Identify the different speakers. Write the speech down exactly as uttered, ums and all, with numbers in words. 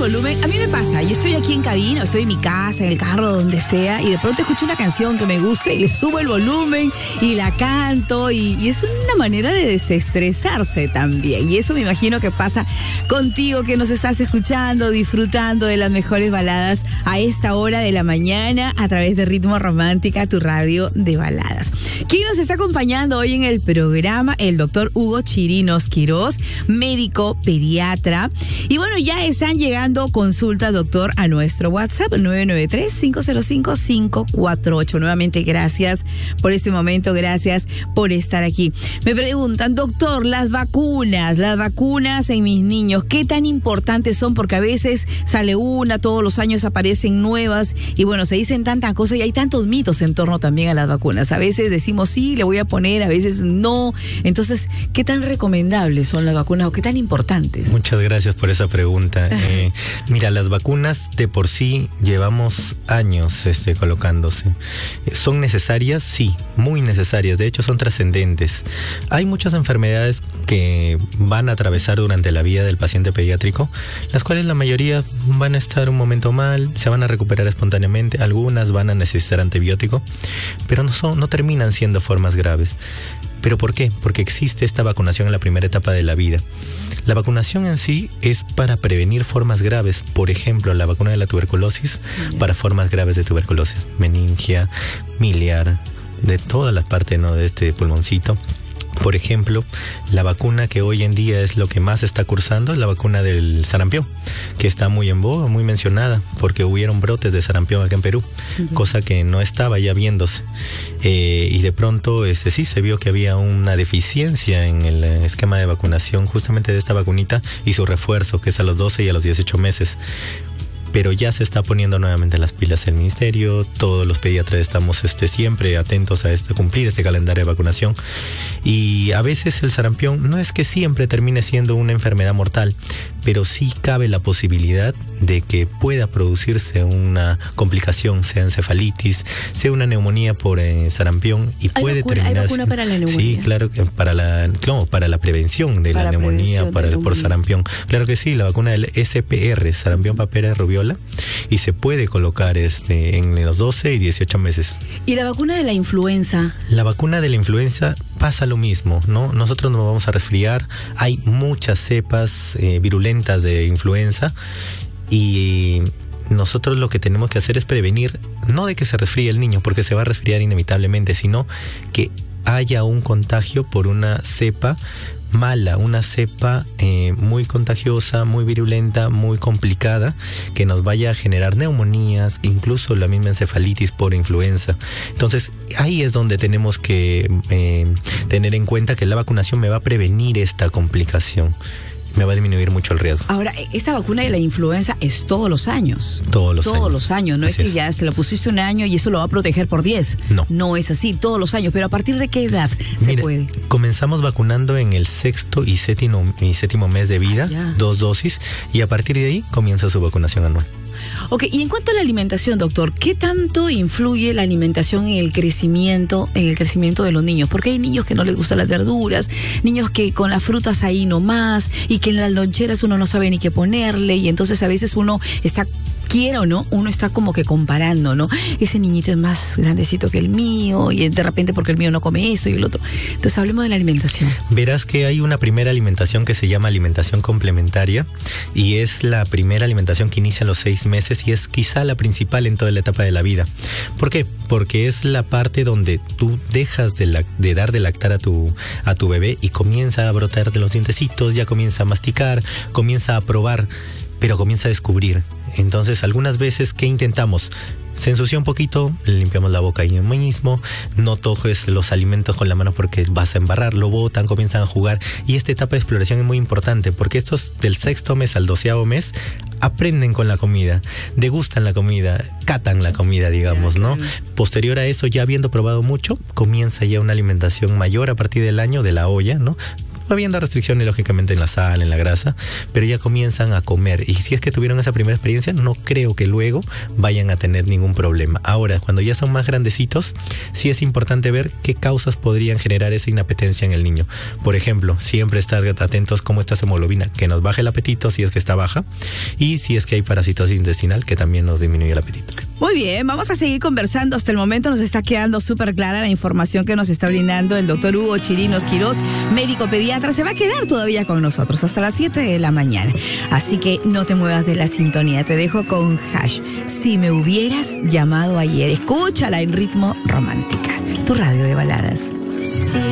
Speaker 1: volumen. A mí me pasa, yo estoy aquí en cabina, estoy en mi casa, en el carro, donde sea, y de pronto escucho una canción que me gusta y le subo el volumen y la canto, y, y es una manera de desestresarse también. Y eso me imagino que pasa contigo, que nos estás escuchando, disfrutando de las mejores baladas a esta hora de la mañana a través de Ritmo Romántica, tu radio de baladas. ¿Quién nos está acompañando hoy en el programa? El doctor Hugo Chirinos Quiroz, médico pediatra. Y bueno, ya están llegando consultas, doctor, a nuestro WhatsApp nueve nueve tres, cinco cero cinco, cinco cuatro ocho. Nuevamente, gracias por este momento, gracias por estar aquí. Me preguntan, doctor, las vacunas, las vacunas en mis niños, ¿qué tan importantes son? Porque a veces sale una, todos los años aparecen nuevas y bueno, se dicen tantas cosas y hay tantos mitos en torno también a las vacunas. A veces decimos sí, le voy a poner, a veces no. Entonces, ¿qué tan recomendables son las vacunas o qué tan importantes?
Speaker 2: Muchas gracias por esa pregunta. Eh, mira, las vacunas de por sí llevamos años este, colocándose. ¿Son necesarias? Sí, muy necesarias. De hecho, son trascendentes. Hay muchas enfermedades que van a atravesar durante la vida del paciente pediátrico, las cuales la mayoría van a estar un momento mal, se van a recuperar espontáneamente, algunas van a necesitar antibiótico, pero no, son, no terminan siendo formas graves. ¿Pero por qué? Porque existe esta vacunación en la primera etapa de la vida. La vacunación en sí es para prevenir formas graves. Por ejemplo, la vacuna de la tuberculosis, yeah. para formas graves de tuberculosis, meningia, miliar, de toda la parte, ¿no?, de este pulmoncito. Por ejemplo, la vacuna que hoy en día es lo que más está cursando es la vacuna del sarampión, que está muy en boga, muy mencionada, porque hubieron brotes de sarampión acá en Perú, uh-huh. cosa que no estaba ya viéndose. Eh, y de pronto este, sí se vio que había una deficiencia en el esquema de vacunación justamente de esta vacunita y su refuerzo, que es a los doce y a los dieciocho meses. Pero ya se está poniendo nuevamente las pilas el ministerio, todos los pediatras estamos este, siempre atentos a este, cumplir este calendario de vacunación. Y a veces el sarampión no es que siempre termine siendo una enfermedad mortal, pero sí cabe la posibilidad de que pueda producirse una complicación, sea encefalitis, sea una neumonía por eh, sarampión y
Speaker 1: ¿Hay
Speaker 2: puede
Speaker 1: vacuna,
Speaker 2: terminar.
Speaker 1: ¿Hay vacuna para la neumonía?
Speaker 2: Sí, claro, para la, no, para la prevención de para la neumonía para, de por sarampión. Claro que sí, la vacuna del S P R, sarampión, papera, rubiola, y se puede colocar este en los doce y dieciocho meses.
Speaker 1: ¿Y la vacuna de la influenza?
Speaker 2: La vacuna de la influenza pasa lo mismo, ¿no? Nosotros nos vamos a resfriar, hay muchas cepas eh, virulentas de influenza y nosotros lo que tenemos que hacer es prevenir, no de que se resfríe el niño, porque se va a resfriar inevitablemente, sino que haya un contagio por una cepa mala, una cepa eh, muy contagiosa, muy virulenta, muy complicada, que nos vaya a generar neumonías, incluso la misma encefalitis por influenza. Entonces, ahí es donde tenemos que eh, tener en cuenta que la vacunación me va a prevenir esta complicación. Me va a disminuir mucho el riesgo.
Speaker 1: Ahora, esta vacuna de la influenza es todos los años.
Speaker 2: Todos los
Speaker 1: todos
Speaker 2: años.
Speaker 1: Todos los años. No así es que ya se la pusiste un año y eso lo va a proteger por diez.
Speaker 2: No.
Speaker 1: No es así, todos los años. Pero ¿a partir de qué edad se
Speaker 2: Mire,
Speaker 1: puede?
Speaker 2: Comenzamos vacunando en el sexto y séptimo, y séptimo mes de vida, ah, dos dosis, y a partir de ahí comienza su vacunación anual.
Speaker 1: Ok, y en cuanto a la alimentación, doctor, ¿qué tanto influye la alimentación en el crecimiento, en el crecimiento de los niños? Porque hay niños que no les gustan las verduras, niños que con las frutas ahí nomás, y que en las loncheras uno no sabe ni qué ponerle, y entonces a veces uno está, quiera o no, uno está como que comparando, ¿no? Ese niñito es más grandecito que el mío, y de repente porque el mío no come esto y el otro. Entonces hablemos de la alimentación.
Speaker 2: Verás que hay una primera alimentación que se llama alimentación complementaria, y es la primera alimentación que inicia a los seis meses y es quizá la principal en toda la etapa de la vida. ¿Por qué? Porque es la parte donde tú dejas de, la, de dar de lactar a tu, a tu bebé y comienza a brotar de los dientecitos, ya comienza a masticar, comienza a probar, pero comienza a descubrir. Entonces, algunas veces, ¿qué intentamos? Se ensucia un poquito, le limpiamos la boca ahí mismo, no toques los alimentos con la mano porque vas a embarrar, lo botan, comienzan a jugar, y esta etapa de exploración es muy importante porque estos del sexto mes al doceavo mes aprenden con la comida, degustan la comida, catan la comida, digamos, ¿no? Posterior a eso, ya habiendo probado mucho, comienza ya una alimentación mayor a partir del año de la olla, ¿no? habiendo restricciones lógicamente en la sal, en la grasa, pero ya comienzan a comer. Y si es que tuvieron esa primera experiencia, no creo que luego vayan a tener ningún problema. Ahora, cuando ya son más grandecitos, sí es importante ver qué causas podrían generar esa inapetencia en el niño. Por ejemplo, siempre estar atentos cómo está su hemoglobina, que nos baje el apetito si es que está baja, y si es que hay parasitosis intestinal, que también nos disminuye el apetito.
Speaker 1: Muy bien, vamos a seguir conversando. Hasta el momento nos está quedando súper clara la información que nos está brindando el doctor Hugo Chirinos Quirós, médico pediatra. Se va a quedar todavía con nosotros hasta las siete de la mañana. Así que no te muevas de la sintonía. Te dejo con Hash. Si me hubieras llamado ayer, escúchala en Ritmo Romántica, tu radio de baladas. Sí.